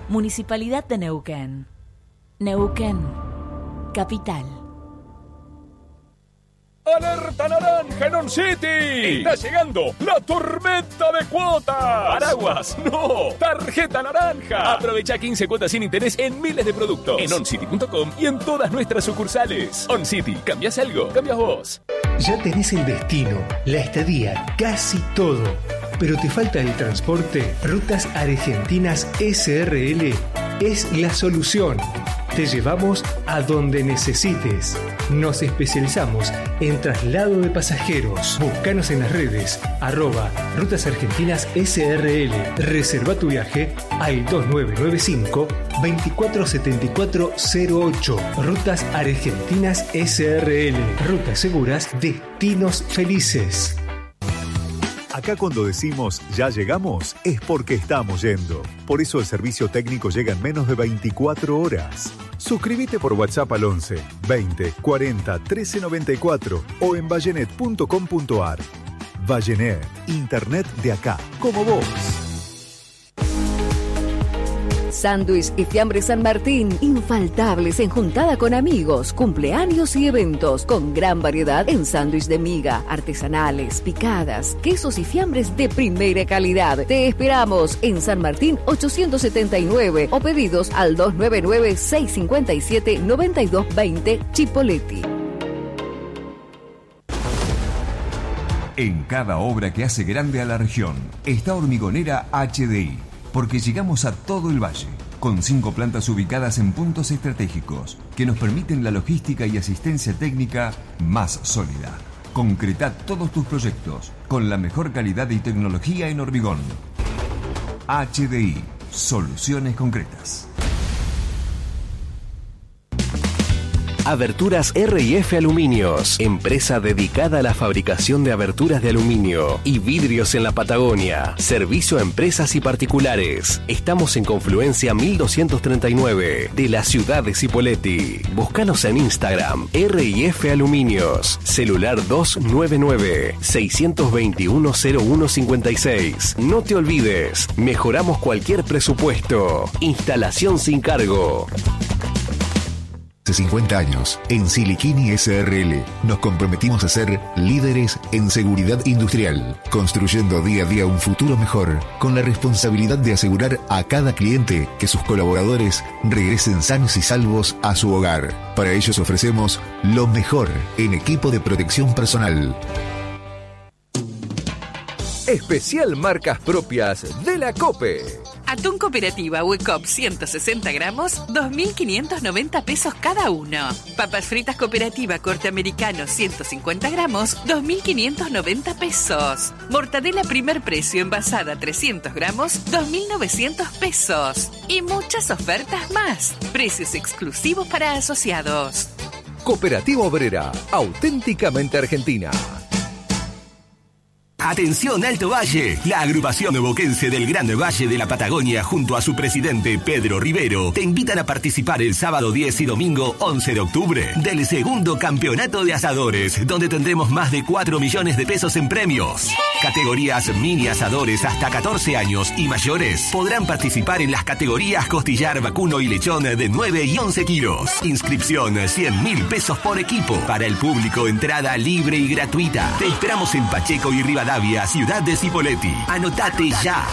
Municipalidad de Neuquén. Neuquén, capital. ¡Alerta naranja en On City! ¡Está llegando la tormenta de cuotas! ¡Paraguas! ¡No! ¡Tarjeta naranja! Aprovecha 15 cuotas sin interés en miles de productos. En oncity.com y en todas nuestras sucursales. On City. ¿Cambias algo? ¿Cambias vos? Ya tenés el destino, la estadía, casi todo. Pero te falta el transporte. Rutas Argentinas SRL es la solución. Te llevamos a donde necesites. Nos especializamos en traslado de pasajeros. Búscanos en las redes @Rutas Argentinas SRL. Reserva tu viaje al 2995 247408. Rutas Argentinas SRL. Rutas seguras, destinos felices. Acá cuando decimos ya llegamos, es porque estamos yendo. Por eso el servicio técnico llega en menos de 24 horas. Suscríbete por WhatsApp al 11 20 40 13 94 o en vallenet.com.ar. Vallenet, internet de acá, como vos. Sándwich y fiambre San Martín, infaltables en juntada con amigos, cumpleaños y eventos, con gran variedad en sándwich de miga, artesanales, picadas, quesos y fiambres de primera calidad. Te esperamos en San Martín 879 o pedidos al 299-657-9220 Chipoleti. En cada obra que hace grande a la región está Hormigonera HDI. Porque llegamos a todo el valle, con 5 plantas ubicadas en puntos estratégicos que nos permiten la logística y asistencia técnica más sólida. Concreta todos tus proyectos con la mejor calidad y tecnología en hormigón. HDI, soluciones concretas. Aberturas R&F Aluminios, empresa dedicada a la fabricación de aberturas de aluminio y vidrios en la Patagonia. Servicio a empresas y particulares. Estamos en Confluencia 1239 de la ciudad de Cipolletti. Búscanos en Instagram, R&F Aluminios. Celular 299-621-0156. No te olvides, mejoramos cualquier presupuesto. Instalación sin cargo. Hace 50 años, en Siliquini SRL, nos comprometimos a ser líderes en seguridad industrial, construyendo día a día un futuro mejor, con la responsabilidad de asegurar a cada cliente que sus colaboradores regresen sanos y salvos a su hogar. Para ellos ofrecemos lo mejor en equipo de protección personal. Especial marcas propias de la COPE. Atún Cooperativa Huecop 160 gramos, 2.590 pesos cada uno. Papas fritas Cooperativa Corte Americano 150 gramos, 2.590 pesos. Mortadela Primer Precio envasada 300 gramos, 2.900 pesos. Y muchas ofertas más. Precios exclusivos para asociados. Cooperativa Obrera, auténticamente argentina. Atención Alto Valle, la agrupación boquense del Gran Valle de la Patagonia junto a su presidente Pedro Rivero te invitan a participar el sábado 10 y domingo 11 de octubre del segundo campeonato de asadores, donde tendremos más de 4 millones de pesos en premios. Categorías mini asadores hasta 14 años y mayores podrán participar en las categorías costillar, vacuno y lechón de 9 y 11 kilos. Inscripción 100.000 pesos por equipo. Para el público, entrada libre y gratuita. Te esperamos en Pacheco y Rivadavia, ciudad de Cipolletti. Anotate ya.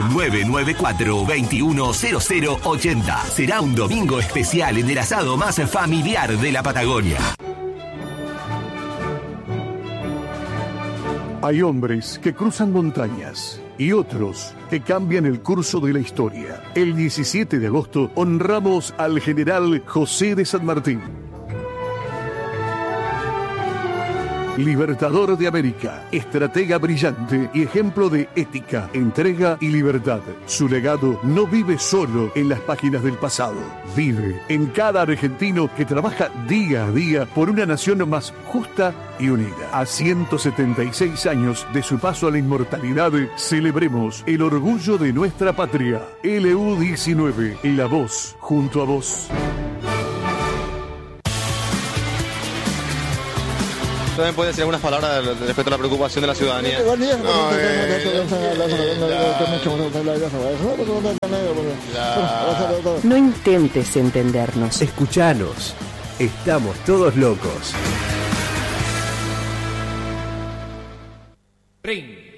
2994-210080. Será un domingo especial en el asado más familiar de la Patagonia. Hay hombres que cruzan montañas y otros que cambian el curso de la historia. El 17 de agosto honramos al general José de San Martín. Libertador de América, estratega brillante y ejemplo de ética, entrega y libertad. Su legado no vive solo en las páginas del pasado, vive en cada argentino que trabaja día a día por una nación más justa y unida. A 176 años de su paso a la inmortalidad, celebremos el orgullo de nuestra patria. LU19, la voz junto a vos. también puede decir algunas palabras respecto a la preocupación de la ciudadanía. No intentes entendernos. Escuchanos. Estamos todos locos. Ring.